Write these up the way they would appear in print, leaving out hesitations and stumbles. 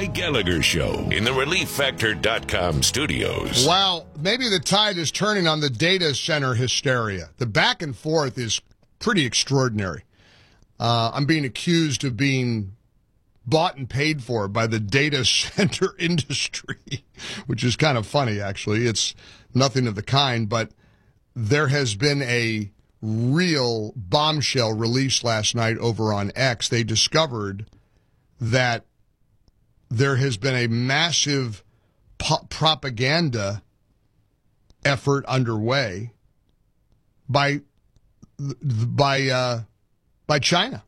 Mike Gallagher Show in the ReliefFactor.com studios. Wow, maybe the tide is turning on the data center hysteria. The back and forth is pretty extraordinary. I'm being accused of being bought and paid for by the data center industry, which is kind of funny, actually. It's nothing of the kind, but there has been a real bombshell released last night over on X. They discovered that there has been a massive propaganda effort underway by China.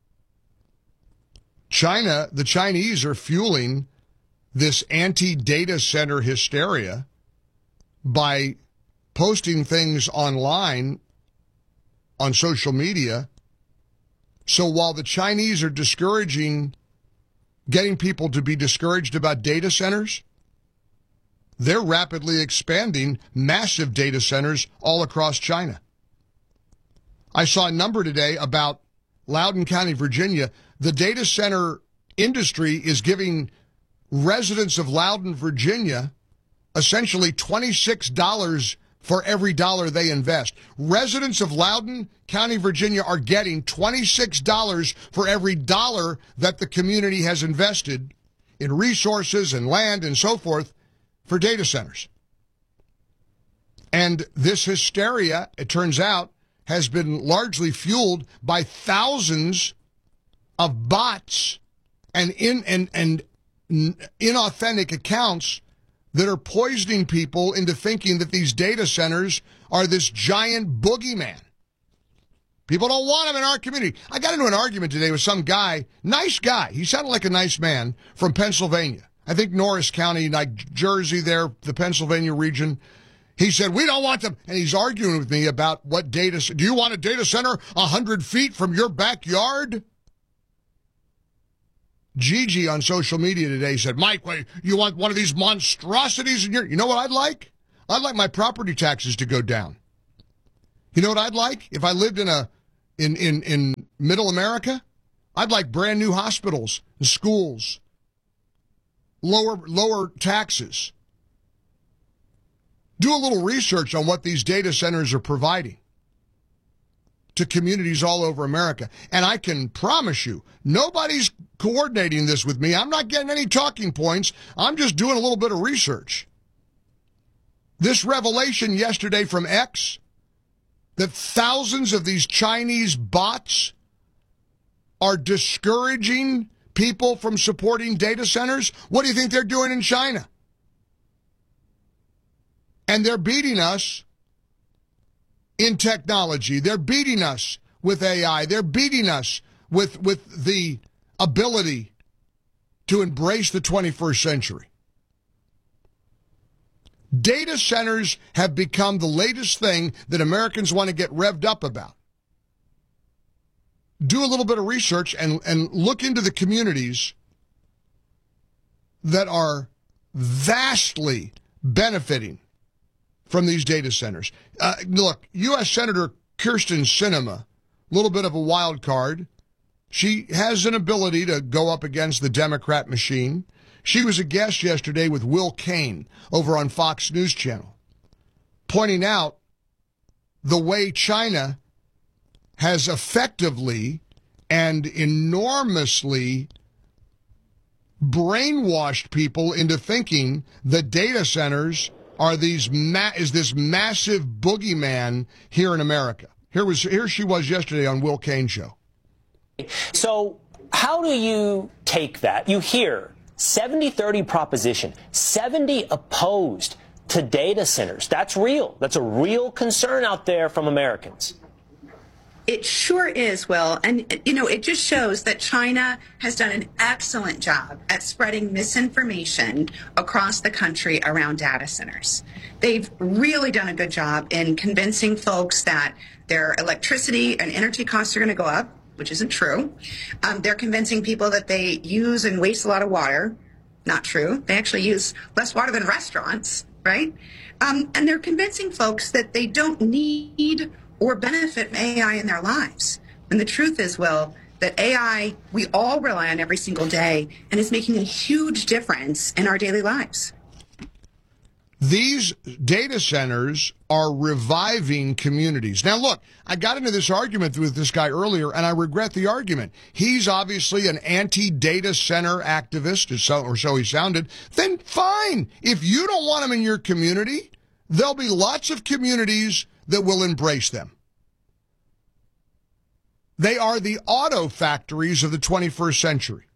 The Chinese are fueling this anti-data center hysteria by posting things online on social media. So while the Chinese are getting people to be discouraged about data centers, they're rapidly expanding massive data centers all across China. I saw a number today about Loudoun County, Virginia. The data center industry is giving residents of Loudoun, Virginia, essentially $26 for every dollar they invest. Residents of Loudoun County, Virginia are getting $26 for every dollar that the community has invested in resources and land and so forth for data centers. And this hysteria, it turns out, has been largely fueled by thousands of bots and inauthentic accounts that are poisoning people into thinking that these data centers are this giant boogeyman. People don't want them in our community. I got into an argument today with some guy, nice guy. He sounded like a nice man from Pennsylvania. I think Norris County, like Jersey there, the Pennsylvania region. He said, we don't want them. And he's arguing with me about what do you want a data center 100 feet from your backyard? Gigi on social media today said, Mike, wait, you want one of these monstrosities in your... You know what I'd like? I'd like my property taxes to go down. You know what I'd like? If I lived in middle America, I'd like brand new hospitals and schools, lower taxes. Do a little research on what these data centers are providing to communities all over America. And I can promise you, nobody's coordinating this with me. I'm not getting any talking points. I'm just doing a little bit of research. This revelation yesterday from X, that thousands of these Chinese bots are discouraging people from supporting data centers. What do you think they're doing in China? And they're beating us in technology. They're beating us with AI. They're beating us with the ability to embrace the 21st century. Data centers have become the latest thing that Americans want to get revved up about. Do a little bit of research and look into the communities that are vastly benefiting from these data centers. Look, U.S. Senator Kyrsten Sinema, a little bit of a wild card. She has an ability to go up against the Democrat machine. She was a guest yesterday with Will Cain over on Fox News Channel, pointing out the way China has effectively and enormously brainwashed people into thinking that data centers are this massive boogeyman here in America. Here she was yesterday on Will Cain show. So how do you take that? You hear 70-30 proposition, 70 opposed to data centers. That's real. That's a real concern out there from Americans. It sure is, Will. And, you know, it just shows that China has done an excellent job at spreading misinformation across the country around data centers. They've really done a good job in convincing folks that their electricity and energy costs are going to go up, which isn't true. They're convincing people that they use and waste a lot of water. Not true. They actually use less water than restaurants, right? And they're convincing folks that they don't need or benefit from AI in their lives. And the truth is, well, that AI, we all rely on every single day, and is making a huge difference in our daily lives. These data centers are reviving communities. Now, look, I got into this argument with this guy earlier, and I regret the argument. He's obviously an anti-data center activist, or so he sounded. Then fine. If you don't want them in your community, there'll be lots of communities that will embrace them. They are the auto factories of the 21st century.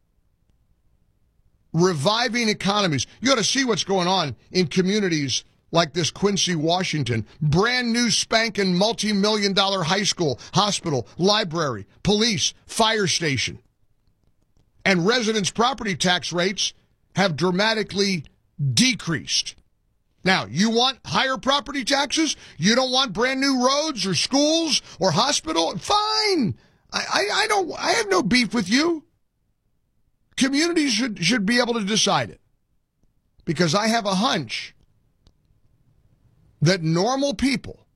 Reviving economies. You got to see what's going on in communities like this Quincy, Washington. Brand new spanking multi-million-dollar high school, hospital, library, police, fire station. And residents' property tax rates have dramatically decreased. Now, you want higher property taxes? You don't want brand new roads or schools or hospital? Fine. I have no beef with you. Communities should be able to decide it. Because I have a hunch that normal people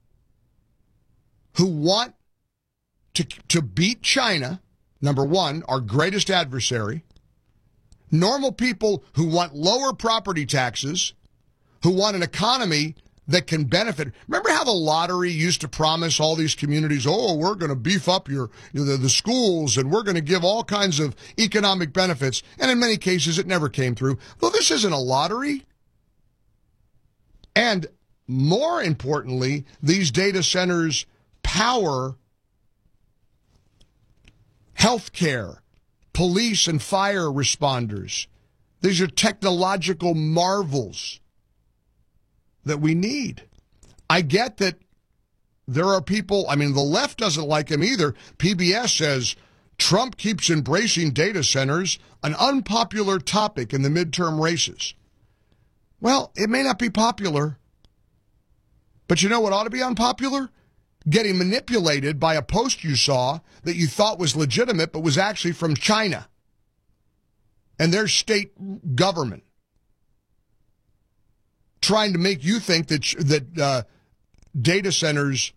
who want to beat China, number one, our greatest adversary, normal people who want lower property taxes, who want an economy that can benefit. Remember how the lottery used to promise all these communities, oh, we're going to beef up the schools and we're going to give all kinds of economic benefits. And in many cases, it never came through. Well, this isn't a lottery. And more importantly, these data centers power healthcare, police and fire responders. These are technological marvels that we need. I get that there are people, I mean, the left doesn't like him either. PBS says Trump keeps embracing data centers, an unpopular topic in the midterm races. Well, it may not be popular, but you know what ought to be unpopular? Getting manipulated by a post you saw that you thought was legitimate but was actually from China and their state government, trying to make you think that data centers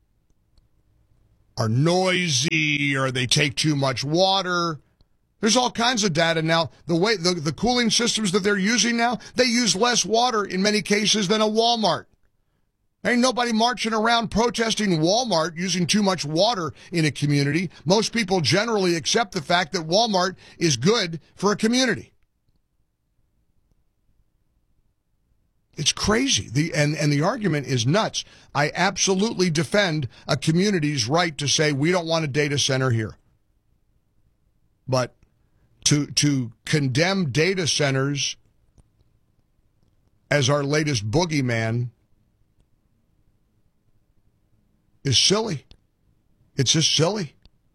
are noisy or they take too much water. There's all kinds of data now. The cooling systems that they're using now, they use less water in many cases than a Walmart. Ain't nobody marching around protesting Walmart using too much water in a community. Most people generally accept the fact that Walmart is good for a community. It's crazy. The argument is nuts. I absolutely defend a community's right to say we don't want a data center here. But to condemn data centers as our latest boogeyman is silly. It's just silly.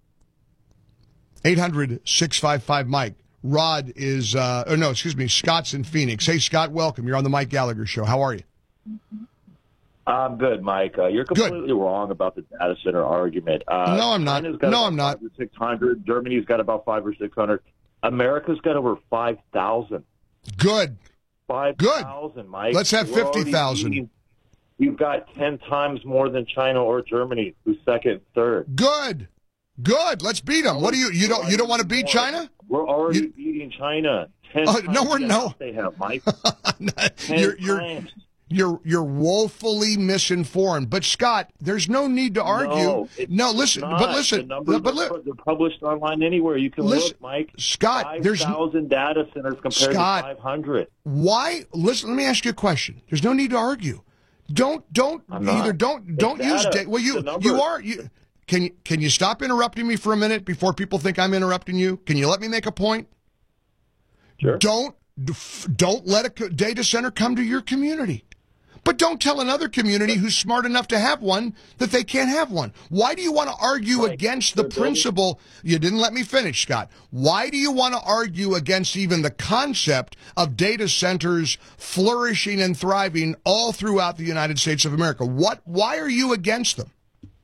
800-655-MIKE. Rod is, Scott's in Phoenix. Hey, Scott, welcome. You're on the Mike Gallagher Show. How are you? I'm good, Mike. You're completely wrong about the data center argument. No, I'm not. No, I'm not. 600. Germany's got about 500 or 600. America's got over 5,000. Good. 5,000, Mike. Let's have 50,000. You've got 10 times more than China or Germany, who's second and third. Good. Let's beat them. What do you don't want to beat China? We're already beating China. 10 times they have, Mike. 10 times. You're woefully misinformed. But Scott, there's no need to argue. Listen. They're published online anywhere. You can look, Mike. Scott, 5,000 data centers compared to 500. Why? Listen. Let me ask you a question. There's no need to argue. Don't use data. Well, you are. Can you stop interrupting me for a minute before people think I'm interrupting you? Can you let me make a point? Sure. Don't let a data center come to your community. But don't tell another community who's smart enough to have one that they can't have one. Why do you want to argue against the principle? You didn't let me finish, Scott. Why do you want to argue against even the concept of data centers flourishing and thriving all throughout the United States of America? Why are you against them?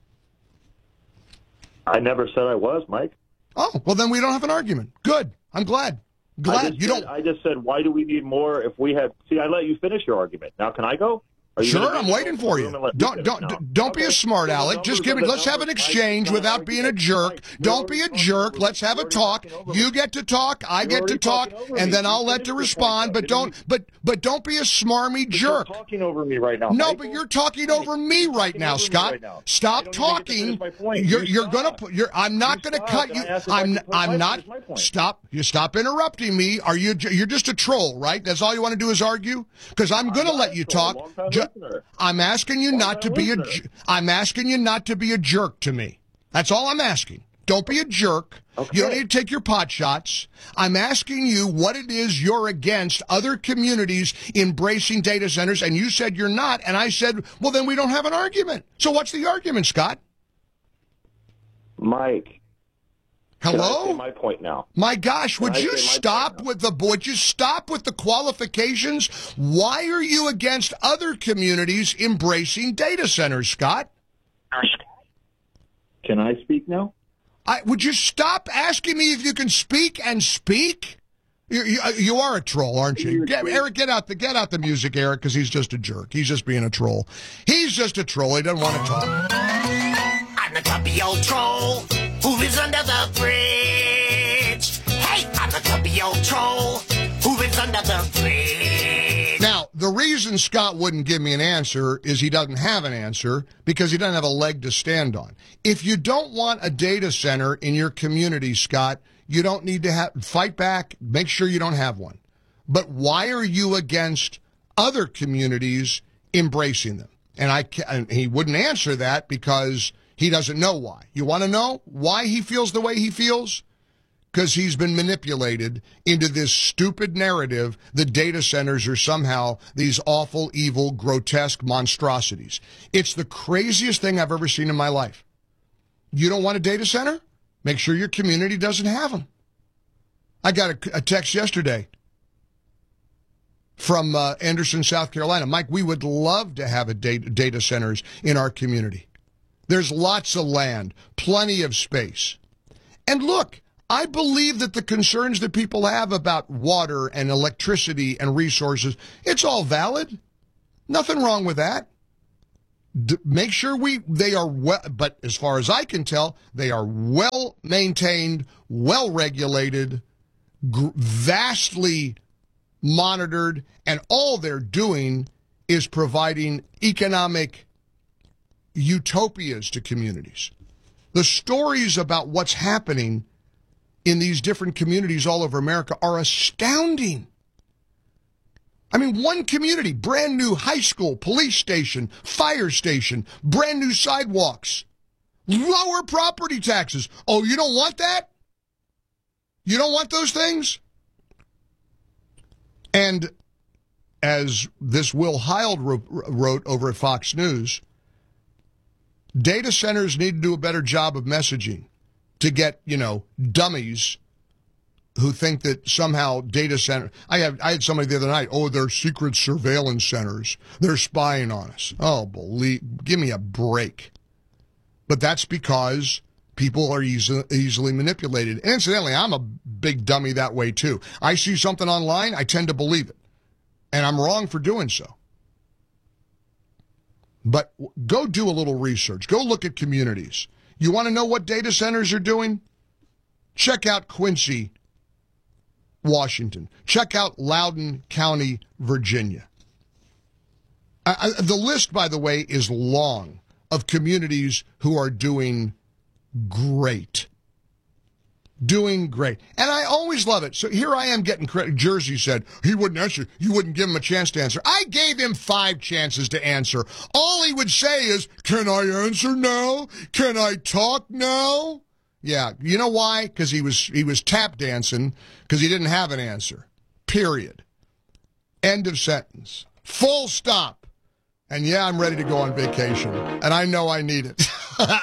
I never said I was, Mike. Oh, well, then we don't have an argument. Good. I'm glad. I just said, why do we need more if we have... See, I let you finish your argument. Now, can I go? Sure, I'm waiting for you. Don't be a smart aleck. Just give me. Let's have an exchange without being a jerk. Don't be a jerk. Let's have a talk. You get to talk. I get to talk, and then I'll let you respond. But don't be a smarmy jerk. You're talking over me right now. No, but you're talking over me right now, Scott. Stop talking. You're gonna. I'm not gonna cut you. I'm not. Stop. You stop interrupting me. You're just a troll, right? That's all you want to do is argue? Because I'm gonna let you talk. I'm asking you not to be a jerk to me. That's all I'm asking. Don't be a jerk. Okay. You don't need to take your pot shots. I'm asking you what it is you're against other communities embracing data centers, and you said you're not, and I said, well, then we don't have an argument. So what's the argument, Scott? Mike. Hello? Can I say my point now? My gosh, would you stop with the qualifications? Why are you against other communities embracing data centers, Scott? Can I speak now? Would you stop asking me if you can speak and speak? You are a troll, aren't you? Eric, get out the music, Eric, because he's just a jerk. He's just being a troll. He's just a troll. He doesn't want to talk. I'm the grumpy old troll who lives under the bridge. Hey, I'm the grumpy old troll who lives under the bridge. Now, the reason Scott wouldn't give me an answer is he doesn't have an answer because he doesn't have a leg to stand on. If you don't want a data center in your community, Scott, you don't need to fight back. Make sure you don't have one. But why are you against other communities embracing them? And he wouldn't answer that because he doesn't know why. You want to know why he feels the way he feels? Because he's been manipulated into this stupid narrative that data centers are somehow these awful, evil, grotesque monstrosities. It's the craziest thing I've ever seen in my life. You don't want a data center? Make sure your community doesn't have them. I got a text yesterday from Anderson, South Carolina. Mike, we would love to have data centers in our community. There's lots of land, plenty of space. And look, I believe that the concerns that people have about water and electricity and resources, it's all valid. Nothing wrong with that. Make sure they are well, but as far as I can tell, they are well maintained, well regulated, vastly monitored, and all they're doing is providing economic utopias to communities. The stories about what's happening in these different communities all over America are astounding. I mean, one community, brand new high school, police station, fire station, brand new sidewalks, lower property taxes. Oh, you don't want that? You don't want those things? And as this Will Heil wrote over at Fox News, data centers need to do a better job of messaging to get, dummies who think that somehow data center. I had somebody the other night, they're secret surveillance centers. They're spying on us. Give me a break. But that's because people are easily manipulated. And incidentally, I'm a big dummy that way too. I see something online, I tend to believe it. And I'm wrong for doing so. But go do a little research. Go look at communities. You want to know what data centers are doing? Check out Quincy, Washington. Check out Loudoun County, Virginia. The list, by the way, is long of communities who are doing great. Doing great. And I always love it. So here I am getting credit. Jersey said he wouldn't answer. You wouldn't give him a chance to answer. I gave him 5 chances to answer. All he would say is, can I answer now? Can I talk now? Yeah. You know why? Because he was tap dancing because he didn't have an answer. Period. End of sentence. Full stop. And yeah, I'm ready to go on vacation. And I know I need it.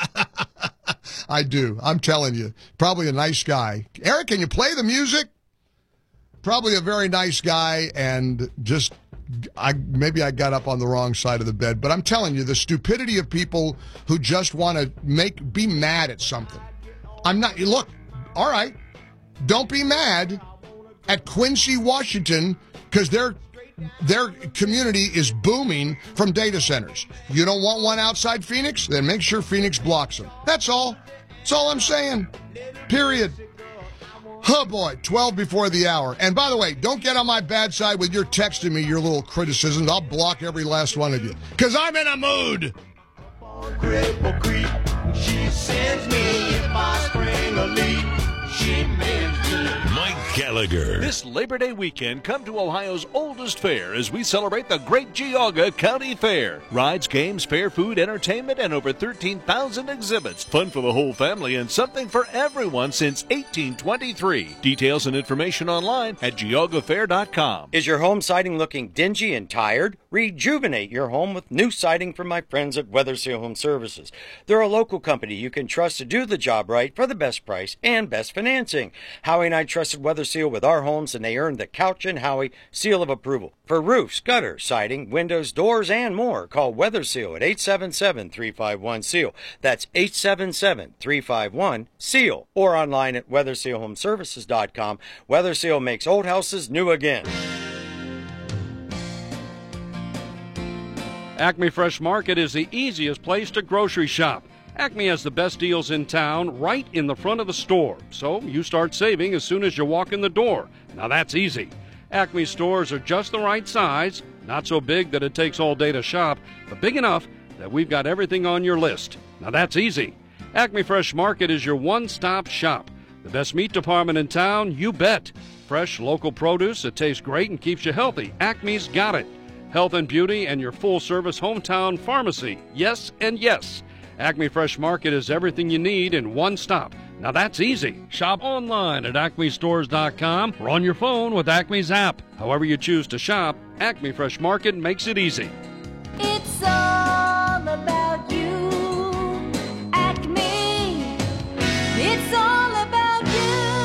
I do. I'm telling you. Probably a nice guy. Eric, can you play the music? Probably a very nice guy, and just maybe I got up on the wrong side of the bed. But I'm telling you, the stupidity of people who just want to be mad at something. Look, all right, don't be mad at Quincy, Washington, because they're their community is booming from data centers. You don't want one outside Phoenix? Then make sure Phoenix blocks them. That's all. That's all I'm saying. Period. Oh, boy, 12 before the hour. And by the way, don't get on my bad side with your texting me your little criticisms. I'll block every last one of you. Because I'm in a mood. She sends me if I spring a leak. She mends me. Mike Gallagher. This Labor Day weekend, come to Ohio's oldest fair as we celebrate the Great Geauga County Fair. Rides, games, fair food, entertainment, and over 13,000 exhibits. Fun for the whole family and something for everyone since 1823. Details and information online at geaugafair.com. Is your home siding looking dingy and tired? Rejuvenate your home with new siding from my friends at Weatherseal Home Services. They're a local company you can trust to do the job right for the best price and best financing. Howie and I trusted Weatherseal with our homes, and they earned the Couch and Howie seal of approval. For roofs, gutters, siding, windows, doors, and more, call Weatherseal at 877-351-SEAL. That's 877-351-SEAL. Or online at weathersealhomeservices.com. Weatherseal makes old houses new again. Acme Fresh Market is the easiest place to grocery shop. Acme has the best deals in town right in the front of the store, so you start saving as soon as you walk in the door. Now that's easy. Acme stores are just the right size, not so big that it takes all day to shop, but big enough that we've got everything on your list. Now that's easy. Acme Fresh Market is your one-stop shop. The best meat department in town, you bet. Fresh local produce that tastes great and keeps you healthy. Acme's got it. Health and beauty and your full-service hometown pharmacy. Yes and yes. Acme Fresh Market is everything you need in one stop. Now that's easy. Shop online at acmestores.com or on your phone with Acme's app. However you choose to shop, Acme Fresh Market makes it easy. It's all about you, Acme. It's all about you.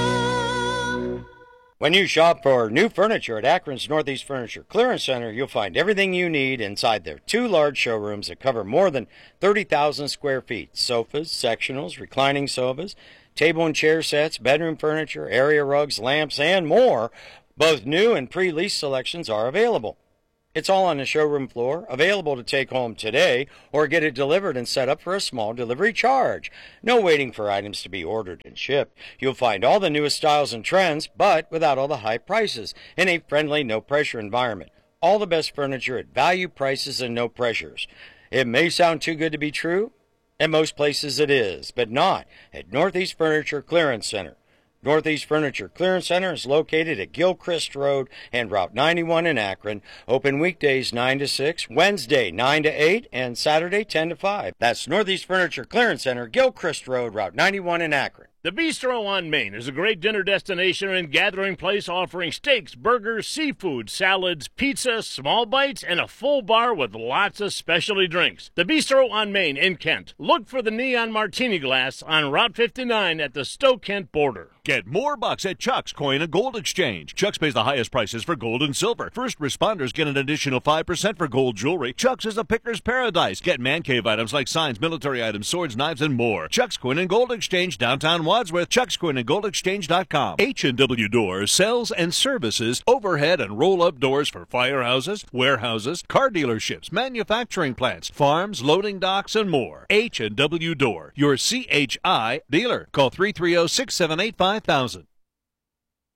When you shop for new furniture at Akron's Northeast Furniture Clearance Center, you'll find everything you need inside their two large showrooms that cover more than 30,000 square feet. Sofas, sectionals, reclining sofas, table and chair sets, bedroom furniture, area rugs, lamps, and more. Both new and pre-lease selections are available. It's all on the showroom floor, available to take home today or get it delivered and set up for a small delivery charge. No waiting for items to be ordered and shipped. You'll find all the newest styles and trends, but without all the high prices, in a friendly, no-pressure environment. All the best furniture at value prices and no pressures. It may sound too good to be true. At most places it is, but not at Northeast Furniture Clearance Center. Northeast Furniture Clearance Center is located at Gilchrist Road and Route 91 in Akron. Open weekdays 9 to 6, Wednesday 9 to 8, and Saturday 10 to 5. That's Northeast Furniture Clearance Center, Gilchrist Road, Route 91 in Akron. The Bistro on Main is a great dinner destination and gathering place offering steaks, burgers, seafood, salads, pizza, small bites, and a full bar with lots of specialty drinks. The Bistro on Main in Kent. Look for the neon martini glass on Route 59 at the Stowe-Kent border. Get more bucks at Chuck's Coin and Gold Exchange. Chuck's pays the highest prices for gold and silver. First responders get an additional 5% for gold jewelry. Chuck's is a picker's paradise. Get man cave items like signs, military items, swords, knives, and more. Chuck's Coin and Gold Exchange, downtown Wadsworth. Chuck's Coin and Gold Exchange.com. H&W Doors sells and services overhead and roll-up doors for firehouses, warehouses, car dealerships, manufacturing plants, farms, loading docks, and more. H&W Door, your CHI dealer. Call 330-678-5000.